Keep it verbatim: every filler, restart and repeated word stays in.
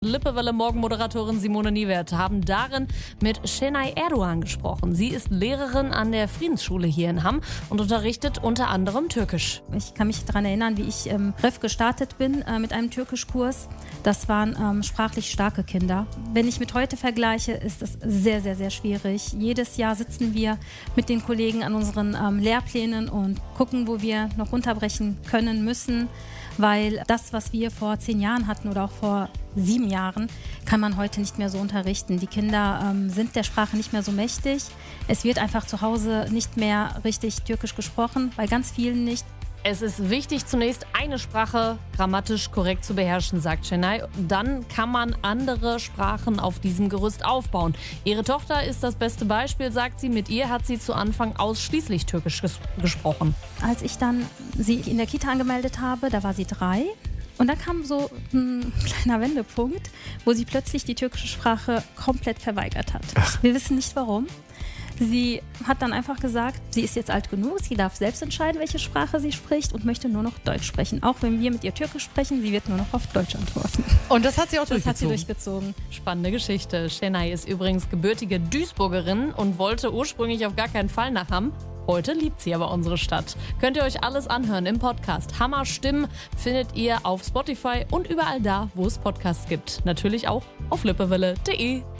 Lippewelle-Morgenmoderatorin Simone Niewert haben darin mit Şenay Erdoğan gesprochen. Sie ist Lehrerin an der Friedensschule hier in Hamm und unterrichtet unter anderem Türkisch. Ich kann mich daran erinnern, wie ich im Ref gestartet bin äh, mit einem Türkischkurs. Das waren ähm, sprachlich starke Kinder. Wenn ich mit heute vergleiche, ist es sehr, sehr, sehr schwierig. Jedes Jahr sitzen wir mit den Kollegen an unseren ähm, Lehrplänen und gucken, wo wir noch runterbrechen können, müssen. Weil das, was wir vor zehn Jahren hatten oder auch vor sieben Jahren, kann man heute nicht mehr so unterrichten. Die Kinder ähm, sind der Sprache nicht mehr so mächtig. Es wird einfach zu Hause nicht mehr richtig Türkisch gesprochen, bei ganz vielen nicht. Es ist wichtig, zunächst eine Sprache grammatisch korrekt zu beherrschen, sagt Şenay. Dann kann man andere Sprachen auf diesem Gerüst aufbauen. Ihre Tochter ist das beste Beispiel, sagt sie. Mit ihr hat sie zu Anfang ausschließlich Türkisch ges- gesprochen. Als ich dann sie in der Kita angemeldet habe, da war sie drei. Und dann kam so ein kleiner Wendepunkt, wo sie plötzlich die türkische Sprache komplett verweigert hat. Ach. Wir wissen nicht warum. Sie hat dann einfach gesagt, sie ist jetzt alt genug, sie darf selbst entscheiden, welche Sprache sie spricht und möchte nur noch Deutsch sprechen. Auch wenn wir mit ihr Türkisch sprechen, sie wird nur noch auf Deutsch antworten. Und das hat sie auch das durchgezogen? Das hat sie durchgezogen. Spannende Geschichte. Şenay ist übrigens gebürtige Duisburgerin und wollte ursprünglich auf gar keinen Fall nach Hamm. Heute liebt sie aber unsere Stadt. Könnt ihr euch alles anhören im Podcast. Hammer Stimmen findet ihr auf Spotify und überall da, wo es Podcasts gibt. Natürlich auch auf lippewelle punkt de.